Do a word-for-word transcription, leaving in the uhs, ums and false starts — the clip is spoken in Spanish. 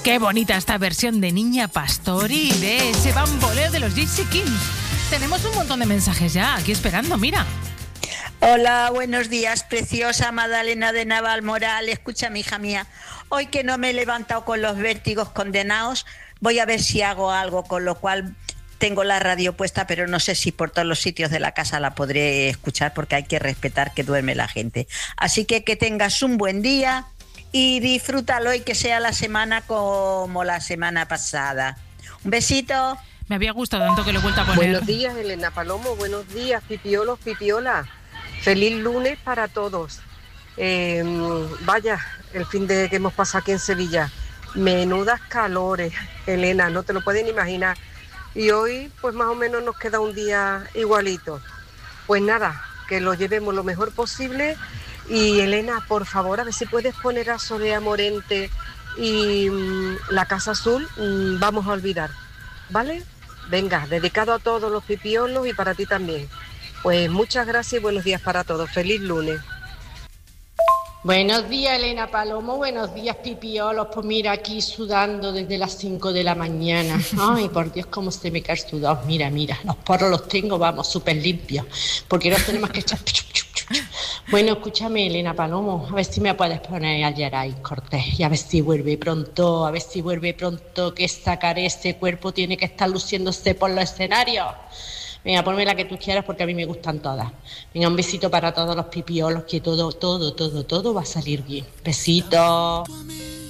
Qué bonita esta versión de Niña Pastori de ese bamboleo de los Gypsy Kings. Tenemos un montón de mensajes ya aquí esperando, mira. Hola, buenos días, preciosa Madalena de Navalmoral. Escucha, hija mía, hoy que no me he levantado con los vértigos condenados, voy a ver si hago algo, con lo cual tengo la radio puesta, pero no sé si por todos los sitios de la casa la podré escuchar porque hay que respetar que duerme la gente. Así que que tengas un buen día y disfrútalo y que sea la semana como la semana pasada. Un besito. Me había gustado tanto que lo he vuelto a poner. Buenos días, Elena Palomo. Buenos días, pipiolos, pipiolas. Feliz lunes para todos. Eh, vaya, el fin de que hemos pasado aquí en Sevilla. Menudas calores, Elena, no te lo pueden imaginar. Y hoy, pues más o menos nos queda un día igualito. Pues nada, que lo llevemos lo mejor posible. Y Elena, por favor, a ver si puedes poner a Soledad Morente y mmm, La Casa Azul, mmm, vamos a olvidar, ¿vale? Venga, dedicado a todos los pipiolos y para ti también. Pues muchas gracias y buenos días para todos. Feliz lunes. Buenos días, Elena Palomo, buenos días, pipiolos. Pues mira, aquí sudando desde las cinco de la mañana. Ay, por Dios, cómo se me cae sudado. Mira, mira, los poros los tengo, vamos, súper limpios, porque no tenemos que echar... Bueno, escúchame, Elena Palomo, a ver si me puedes poner a Yaray Cortés y a ver si vuelve pronto, a ver si vuelve pronto, que sacaré ese cuerpo, tiene que estar luciéndose por los escenarios. Venga, ponme la que tú quieras porque a mí me gustan todas. Venga, un besito para todos los pipiolos, que todo, todo, todo, todo va a salir bien. Besitos.